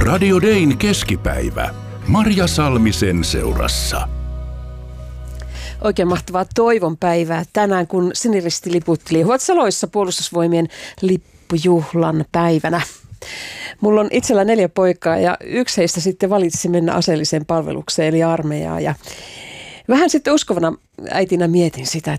Radio Dayn keskipäivä. Marja Salmisen seurassa. Oikein mahtavaa toivon päivää tänään, kun siniristiliput liehuvat saloissa puolustusvoimien lippujuhlan päivänä. Mulla on itsellä 4 poikaa ja yksi heistä sitten valitsi mennä aseelliseen palvelukseen eli armeijaan. Ja vähän sitten uskovana äitinä mietin sitä,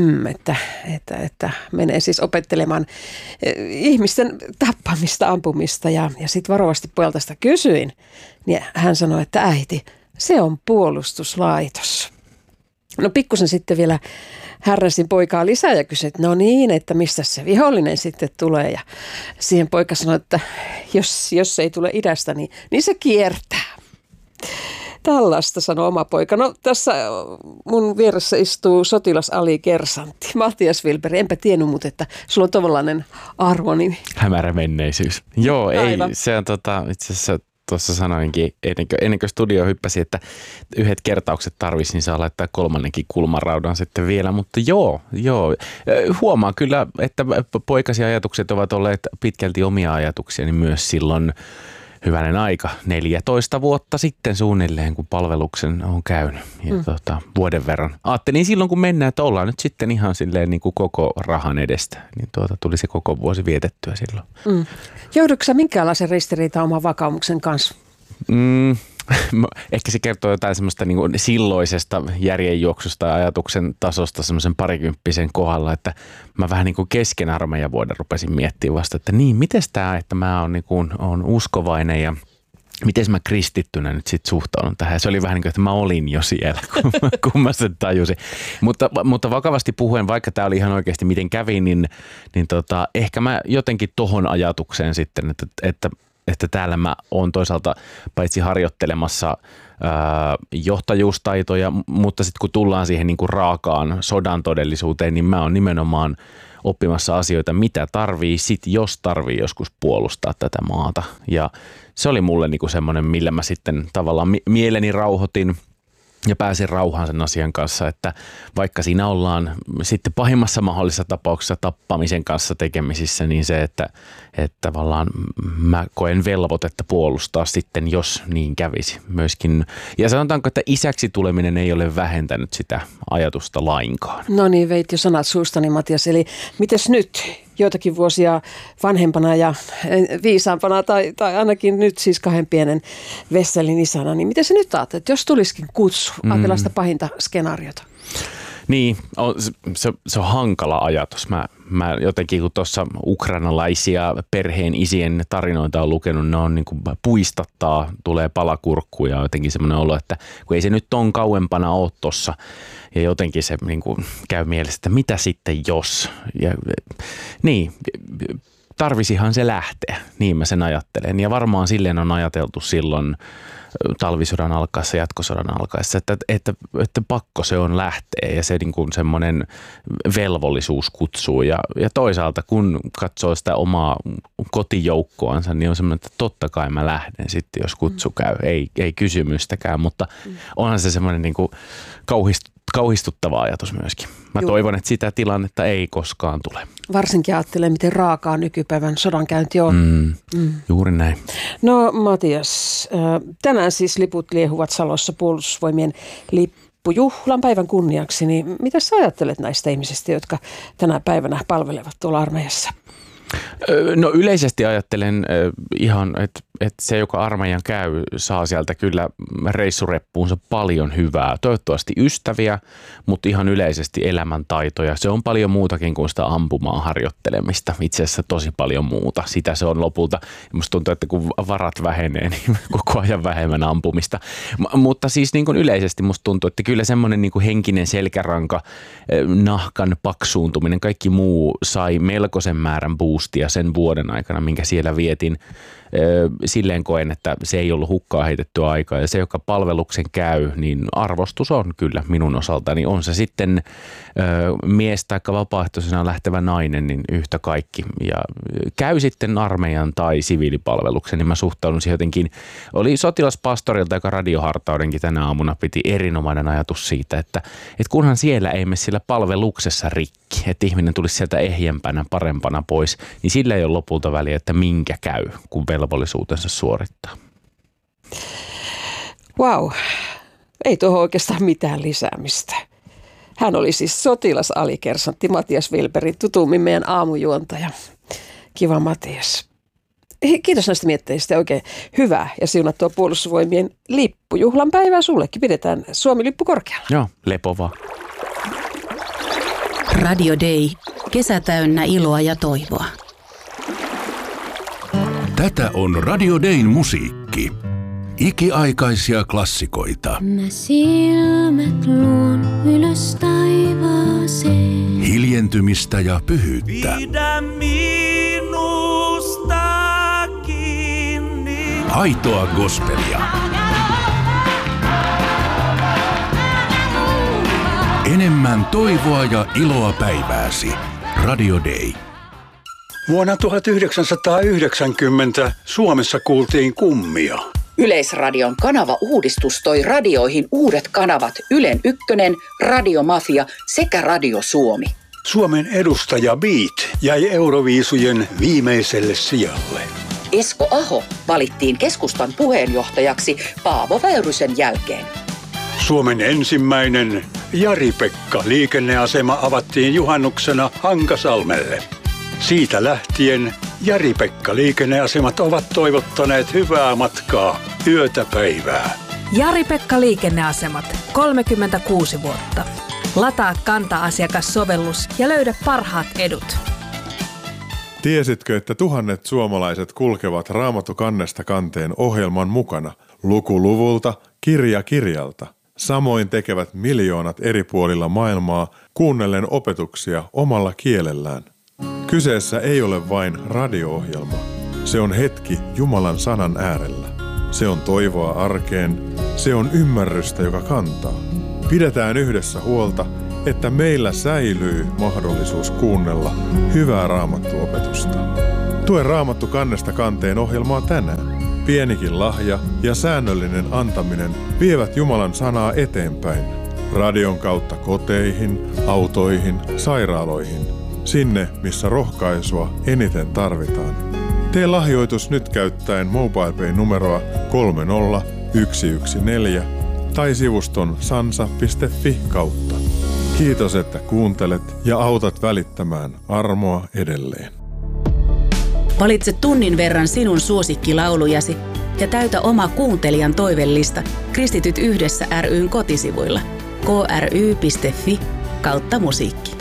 että menee siis opettelemaan ihmisten tappamista, ampumista ja sitten varovasti pojalta sitä kysyin. Niin hän sanoi, että äiti, se on puolustuslaitos. No pikkusen sitten vielä härräsin poikaa lisää ja kysyin, että no niin, että mistä se vihollinen sitten tulee. Ja siihen poika sanoi, että jos ei tule idästä, niin se kiertää. Tällaista sanoi oma poika. No tässä mun vieressä istuu sotilasalikersantti Matias Wilberg. Enpä tiennyt, mutta että sulla on tollainen arvonimi. Hämärä menneisyys. Joo, Aivan. ei, se on itse asiassa tuossa sanoinkin, ennen kuin studio hyppäsi, että yhdet kertaukset tarvisi, niin saa laittaa 3. kulmaraudan sitten vielä, mutta joo. Huomaa kyllä, että poikasi ajatukset ovat olleet pitkälti omia ajatuksia, niin myös silloin hyvänen aika, 14 vuotta sitten suunnilleen, kun palveluksen on käynyt ja vuoden verran. Ajattelin silloin, kun mennään, että ollaan nyt sitten ihan silleen niin kuin koko rahan edestä, niin tuli se koko vuosi vietettyä silloin. Joudutko sä minkäänlaisen ristiriitaan oman vakaumuksen kanssa? Ehkä se kertoo jotain semmoista niin kuin silloisesta järjenjuoksusta ja ajatuksen tasosta semmoisen parikymppisen kohdalla, että mä vähän niin kuin kesken armeijavuoden rupesin miettimään vasta, että niin, mites tää, että mä oon niin kuin, on uskovainen ja miten mä kristittynä nyt sit suhtaudun tähän. Se oli vähän niin kuin, että mä olin jo siellä, kun mä sen tajusin. Mutta vakavasti puhuen, vaikka tää oli ihan oikeasti miten kävi, niin ehkä mä jotenkin tohon ajatukseen sitten, että täällä mä oon toisaalta paitsi harjoittelemassa johtajuustaitoja, mutta sitten kun tullaan siihen niin kuin raakaan sodan todellisuuteen, niin mä oon nimenomaan oppimassa asioita, mitä tarvii jos tarvii joskus puolustaa tätä maata. Ja se oli mulle niin kuin semmoinen, millä mä sitten tavallaan mieleni rauhoitin ja pääsin rauhaan sen asian kanssa, että vaikka siinä ollaan sitten pahimmassa mahdollisessa tapauksessa tappamisen kanssa tekemisissä, niin se, että tavallaan mä koen velvoitetta puolustaa sitten, jos niin kävisi myöskin. Ja sanotaanko, että isäksi tuleminen ei ole vähentänyt sitä ajatusta lainkaan. No niin, veit jo sanat suustani, Matias. Eli mites nyt joitakin vuosia vanhempana ja viisaampana tai ainakin nyt siis 2 pienen vesselin isänä, niin miten sä nyt ajattelet, jos tulisikin kutsu, ajatellaan sitä pahinta skenaariota? Niin, se on hankala ajatus. Mä jotenkin, kun tuossa ukrainalaisia perheen isien tarinoita on lukenut, ne on niin kuin puistattaa, tulee palakurkkuun ja jotenkin semmoinen olo, että kun ei se nyt ton kauempana ole tuossa. Ja jotenkin se niin kuin käy mielessä, että mitä sitten jos? Ja, niin, tarvisihan se lähteä, niin mä sen ajattelen. Ja varmaan silleen on ajateltu silloin talvisodan alkaessa, jatkosodan alkaessa, että pakko se on lähteä ja se niin kuin semmoinen velvollisuus kutsuu. Ja toisaalta kun katsoo sitä omaa kotijoukkoansa, niin on semmoinen, että totta kai mä lähden sitten, jos kutsu käy. Ei kysymystäkään, mutta onhan se semmoinen niin kuin kauhistuttava ajatus myöskin. Mä toivon, että sitä tilannetta ei koskaan tule. Varsinkin ajattelee, miten raakaa nykypäivän sodankäynti on. Juuri näin. No Matias, tänään siis liput liehuvat Salossa puolustusvoimien lippujuhlan päivän kunniaksi. Niin mitä sä ajattelet näistä ihmisistä, jotka tänä päivänä palvelevat tuolla armeijassa? No yleisesti ajattelen ihan, että se, joka armeijan käy, saa sieltä kyllä reissureppuunsa paljon hyvää. Toivottavasti ystäviä, mutta ihan yleisesti elämäntaitoja. Se on paljon muutakin kuin sitä ampumaan harjoittelemista. Itse asiassa tosi paljon muuta. Sitä se on lopulta. Musta tuntuu, että kun varat vähenee, niin koko ajan vähemmän ampumista. Mutta siis niin kuin yleisesti musta tuntuu, että kyllä semmoinen niin kuin henkinen selkäranka, nahkan paksuuntuminen, kaikki muu sai melkoisen määrän boostia sen vuoden aikana, minkä siellä vietin. Silleen koen, että se ei ollut hukkaa heitettyä aikaa ja se, joka palveluksen käy, niin arvostus on kyllä minun osaltani. On se sitten mies tai vapaaehtoisena lähtevä nainen, niin yhtä kaikki. Ja käy sitten armeijan tai siviilipalveluksen, niin mä suhtaudun siihen jotenkin. Oli sotilaspastorilta, joka radiohartaudenkin tänä aamuna piti erinomainen ajatus siitä, että kunhan siellä ei mene sillä palveluksessa rikki, että ihminen tulisi sieltä ehjempänä, parempana pois, niin sillä ei ole lopulta väliä, että minkä käy, kun velvollisuutensa suorittaa. Vau, ei tuohon oikeastaan mitään lisäämistä. Hän oli siis sotilasalikersantti Matias Wilberg, tutummin meidän aamujuontaja. Kiva Matias. Kiitos näistä mietteistä, oikein hyvää ja siunattua Puolustusvoimien lippujuhlan päivää sullekin. Pidetään Suomi-lippu korkealla. Joo, lepovaa. Radio Day. Kesä täynnä iloa ja toivoa. Tätä on Radio Dayn musiikki. Ikiaikaisia klassikoita. Mä silmät luon ylös taivaaseen. Hiljentymistä ja pyhyyttä. Pidä minusta kiinni. Aitoa gospelia. Enemmän toivoa ja iloa päivääsi. Radio Day. Vuonna 1990 Suomessa kuultiin kummia. Yleisradion kanavauudistus toi radioihin uudet kanavat Ylen Ykkönen, Radiomafia sekä Radio Suomi. Suomen edustaja Beat jäi Euroviisujen viimeiselle sijalle. Esko Aho valittiin keskustan puheenjohtajaksi Paavo Väyrysen jälkeen. Suomen ensimmäinen Jari-Pekka liikenneasema avattiin juhannuksena Hankasalmelle. Siitä lähtien Jari-Pekka liikenneasemat ovat toivottaneet hyvää matkaa yötä päivää. Jari-Pekka liikenneasemat, 36 vuotta. Lataa Kanta-asiakassovellus ja löydä parhaat edut. Tiesitkö, että tuhannet suomalaiset kulkevat Raamattu kannesta kanteen ohjelman mukana, luku luvulta, kirja kirjalta? Samoin tekevät miljoonat eri puolilla maailmaa kuunnellen opetuksia omalla kielellään. Kyseessä ei ole vain radio-ohjelma. Se on hetki Jumalan sanan äärellä. Se on toivoa arkeen. Se on ymmärrystä, joka kantaa. Pidetään yhdessä huolta, että meillä säilyy mahdollisuus kuunnella hyvää raamattuopetusta. Tue Raamattu kannesta kanteen ohjelmaa tänään. Pienikin lahja ja säännöllinen antaminen vievät Jumalan sanaa eteenpäin. Radion kautta koteihin, autoihin, sairaaloihin. Sinne, missä rohkaisua eniten tarvitaan. Tee lahjoitus nyt käyttäen MobilePay-numeroa 30114 tai sivuston sansa.fi kautta. Kiitos, että kuuntelet ja autat välittämään armoa edelleen. Valitse tunnin verran sinun suosikkilaulujasi ja täytä oma kuuntelijan toivellista Kristityt yhdessä ry:n kotisivuilla kry.fi/musiikki.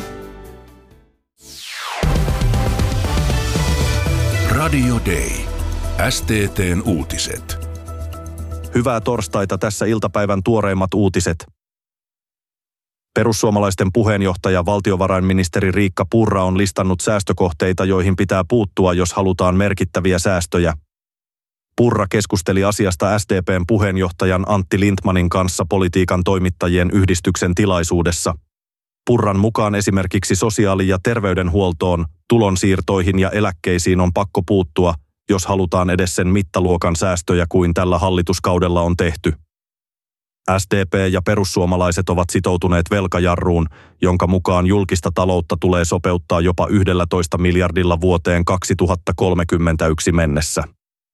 Radio Day. STT:n uutiset. Hyvää torstaita, tässä iltapäivän tuoreimmat uutiset. Perussuomalaisten puheenjohtaja valtiovarainministeri Riikka Purra on listannut säästökohteita, joihin pitää puuttua, jos halutaan merkittäviä säästöjä. Purra keskusteli asiasta SDP:n puheenjohtajan Antti Lindtmanin kanssa politiikan toimittajien yhdistyksen tilaisuudessa. Purran mukaan esimerkiksi sosiaali- ja terveydenhuoltoon, tulonsiirtoihin ja eläkkeisiin on pakko puuttua, jos halutaan edes sen mittaluokan säästöjä kuin tällä hallituskaudella on tehty. SDP ja perussuomalaiset ovat sitoutuneet velkajarruun, jonka mukaan julkista taloutta tulee sopeuttaa jopa 11 miljardilla vuoteen 2031 mennessä.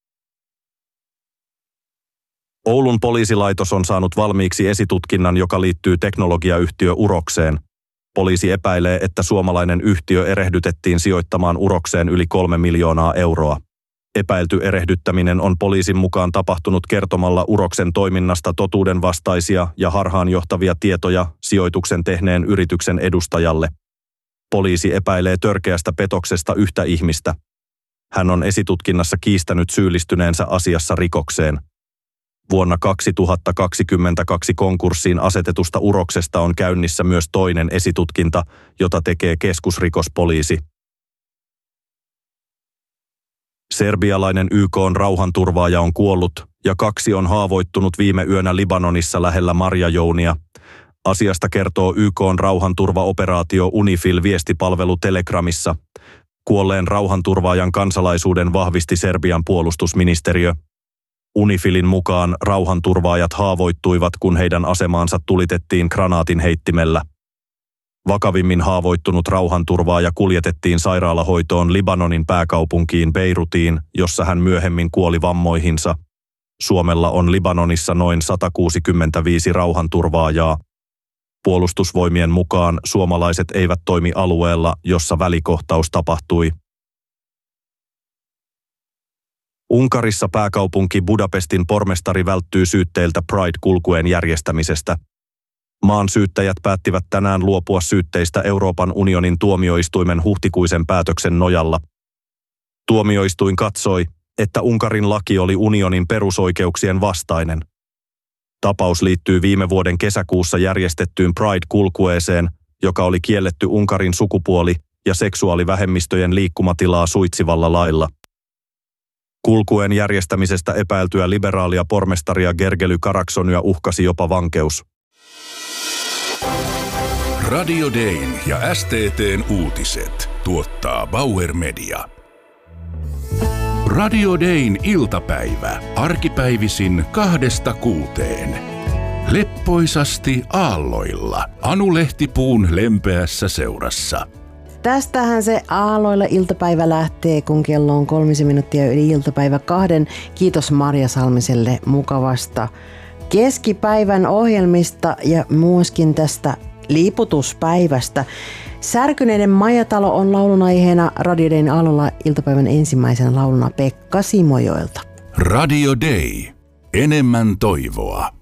Oulun poliisilaitos on saanut valmiiksi esitutkinnan, joka liittyy teknologiayhtiö Urokseen. Poliisi epäilee, että suomalainen yhtiö erehdytettiin sijoittamaan Urokseen yli 3 miljoonaa euroa. Epäilty erehdyttäminen on poliisin mukaan tapahtunut kertomalla Uroksen toiminnasta totuudenvastaisia ja harhaanjohtavia tietoja sijoituksen tehneen yrityksen edustajalle. Poliisi epäilee törkeästä petoksesta yhtä ihmistä. Hän on esitutkinnassa kiistänyt syyllistyneensä asiassa rikokseen. Vuonna 2022 konkurssiin asetetusta Uroksesta on käynnissä myös toinen esitutkinta, jota tekee keskusrikospoliisi. Serbialainen YK:n rauhanturvaaja on kuollut ja 2 on haavoittunut viime yönä Libanonissa lähellä Marjajounia. Asiasta kertoo YK:n rauhanturvaoperaatio UNIFIL-viestipalvelu Telegramissa. Kuolleen rauhanturvaajan kansalaisuuden vahvisti Serbian puolustusministeriö. UNIFILin mukaan rauhanturvaajat haavoittuivat, kun heidän asemaansa tulitettiin granaatinheittimellä. Vakavimmin haavoittunut rauhanturvaaja kuljetettiin sairaalahoitoon Libanonin pääkaupunkiin Beirutiin, jossa hän myöhemmin kuoli vammoihinsa. Suomella on Libanonissa noin 165 rauhanturvaajaa. Puolustusvoimien mukaan suomalaiset eivät toimi alueella, jossa välikohtaus tapahtui. Unkarissa pääkaupunki Budapestin pormestari välttyy syytteiltä Pride-kulkueen järjestämisestä. Maan syyttäjät päättivät tänään luopua syytteistä Euroopan unionin tuomioistuimen huhtikuisen päätöksen nojalla. Tuomioistuin katsoi, että Unkarin laki oli unionin perusoikeuksien vastainen. Tapaus liittyy viime vuoden kesäkuussa järjestettyyn Pride-kulkueeseen, joka oli kielletty Unkarin sukupuoli- ja seksuaalivähemmistöjen liikkumatilaa suitsivalla lailla. Kulkueen järjestämisestä epäiltyä liberaalia pormestaria Gergely Karaksonia uhkasi jopa vankeus. Radio Dayn ja STT:n uutiset tuottaa Bauer Media. Radio Dayn iltapäivä, arkipäivisin 2–6. Leppoisasti aalloilla, Anu Lehtipuun lempeässä seurassa. Tästähän se aalloilla iltapäivä lähtee, kun kello on 3 minuuttia yli iltapäivä 2. Kiitos Marja Salmiselle mukavasta keskipäivän ohjelmista ja myöskin tästä liputuspäivästä. Särkyneiden majatalo on laulun aiheena Radio Dayn aalloilla iltapäivän ensimmäisen lauluna Pekka Simojoelta. Radio Day. Enemmän toivoa.